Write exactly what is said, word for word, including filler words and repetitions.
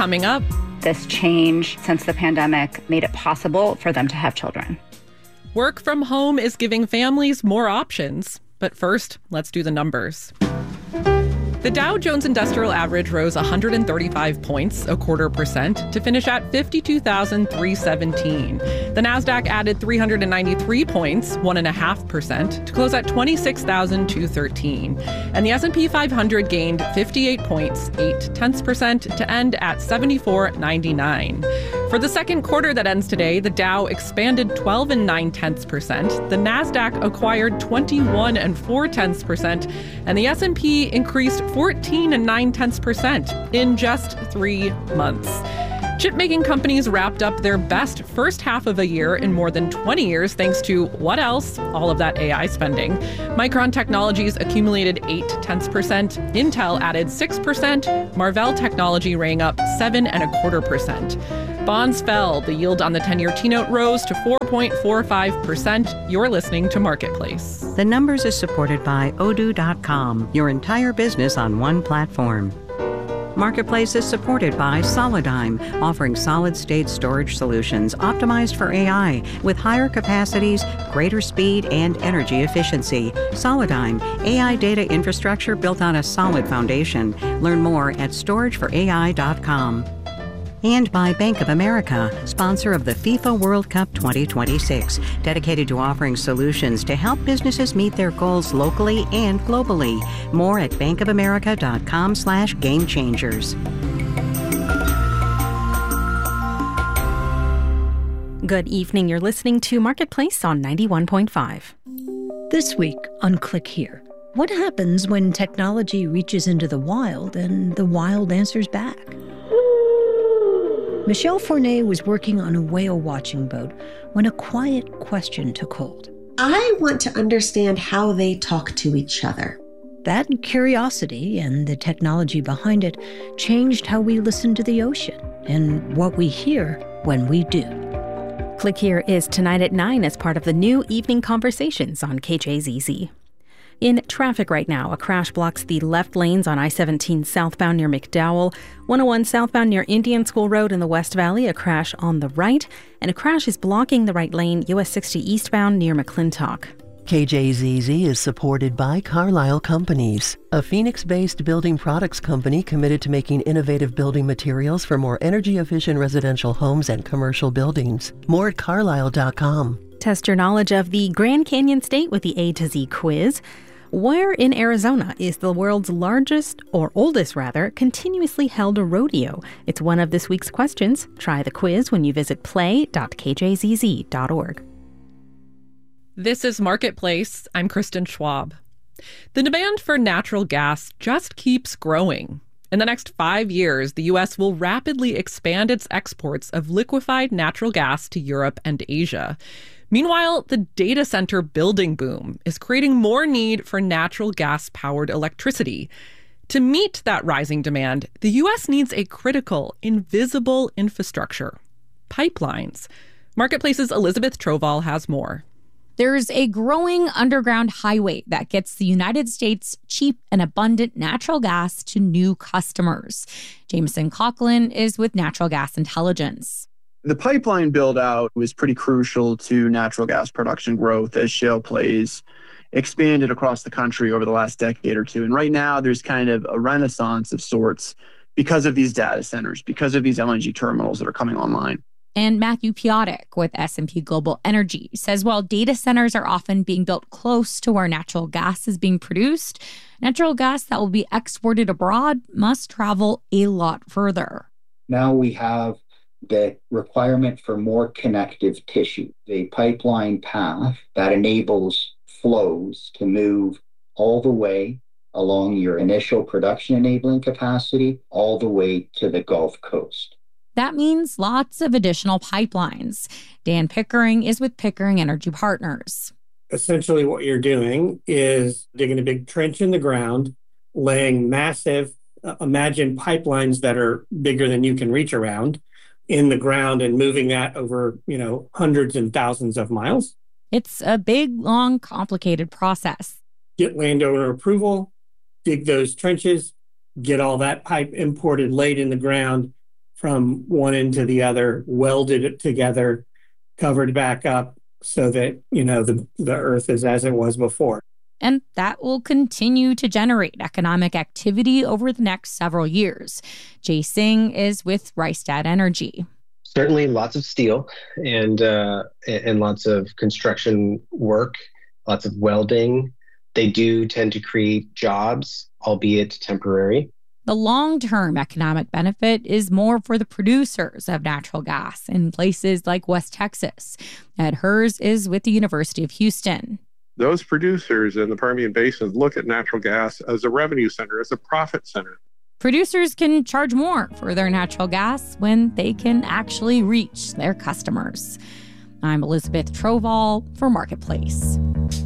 Coming up, this change since the pandemic made it possible for them to have children. Work from home is giving families more options. But first, let's do the numbers. The Dow Jones Industrial Average rose one hundred thirty-five points, a quarter percent, to finish at fifty-two thousand three hundred seventeen. The Nasdaq added three hundred ninety-three points, one point five percent, to close at twenty-six thousand two hundred thirteen. And the S and P five hundred gained fifty-eight points, eight tenths percent, to end at seventy-four ninety-nine. For the second quarter that ends today, the Dow expanded twelve and nine tenths percent, the Nasdaq acquired twenty-one and four tenths percent, and the S and P increased fourteen and nine tenths percent in just three months. Chip-making companies wrapped up their best first half of a year in more than twenty years thanks to what else? All of that A I spending. Micron Technologies accumulated eight tenths percent. Intel added six percent. Marvell Technology rang up seven and a quarter percent. Bonds fell. The yield on the ten-year T-note rose to four point four five percent. You're listening to Marketplace. The Numbers is supported by Odoo dot com, your entire business on one platform. Marketplace is supported by Solidigm, offering solid-state storage solutions optimized for A I with higher capacities, greater speed, and energy efficiency. Solidigm, A I data infrastructure built on a solid foundation. Learn more at storage for A I dot com. And by Bank of America, sponsor of the FIFA World Cup twenty twenty-six, dedicated to offering solutions to help businesses meet their goals locally and globally. More at bankofamerica.com slash game changers. Good evening. You're listening to Marketplace on ninety-one point five. This week on Click Here, what happens when technology reaches into the wild and the wild answers back? Michelle Fournet was working on a whale-watching boat when a quiet question took hold. I want to understand how they talk to each other. That curiosity and the technology behind it changed how we listen to the ocean and what we hear when we do. Click Here is tonight at nine as part of the new Evening Conversations on K J Z Z. In traffic right now, a crash blocks the left lanes on I seventeen southbound near McDowell, one oh one southbound near Indian School Road in the West Valley, a crash on the right, and a crash is blocking the right lane U S sixty eastbound near McClintock. K J Z Z is supported by Carlisle Companies, a Phoenix-based building products company committed to making innovative building materials for more energy-efficient residential homes and commercial buildings. More at carlisle dot com. Test your knowledge of the Grand Canyon State with the A to Z quiz. Where in Arizona is the world's largest, or oldest rather, continuously held rodeo? It's one of this week's questions. Try the quiz when you visit play dot k j z z dot org. This is Marketplace. I'm Kristen Schwab. The demand for natural gas just keeps growing. In the next five years, the U S will rapidly expand its exports of liquefied natural gas to Europe and Asia. Meanwhile, the data center building boom is creating more need for natural gas-powered electricity. To meet that rising demand, the U S needs a critical, invisible infrastructure: pipelines. Marketplace's Elizabeth Troval has more. There's a growing underground highway that gets the United States cheap and abundant natural gas to new customers. Jameson Coughlin is with Natural Gas Intelligence. The pipeline build-out was pretty crucial to natural gas production growth as shale plays expanded across the country over the last decade or two. And right now, there's kind of a renaissance of sorts because of these data centers, because of these L N G terminals that are coming online. And Matthew Piotic with S and P Global Energy says while data centers are often being built close to where natural gas is being produced, natural gas that will be exported abroad must travel a lot further. Now we have the requirement for more connective tissue, the pipeline path that enables flows to move all the way along your initial production enabling capacity, all the way to the Gulf Coast. That means lots of additional pipelines. Dan Pickering is with Pickering Energy Partners. Essentially what you're doing is digging a big trench in the ground, laying massive, uh, imagine pipelines that are bigger than you can reach around in the ground and moving that over, you know, hundreds and thousands of miles. It's a big, long, complicated process. Get landowner approval, dig those trenches, get all that pipe imported, laid in the ground, from one end to the other, welded it together, covered back up so that, you know, the, the earth is as it was before. And that will continue to generate economic activity over the next several years. Jay Singh is with Rystad Energy. Certainly lots of steel and uh, and lots of construction work, lots of welding. They do tend to create jobs, albeit temporary. The long-term economic benefit is more for the producers of natural gas in places like West Texas. Ed Hers is with the University of Houston. Those producers in the Permian Basin look at natural gas as a revenue center, as a profit center. Producers can charge more for their natural gas when they can actually reach their customers. I'm Elizabeth Troval for Marketplace.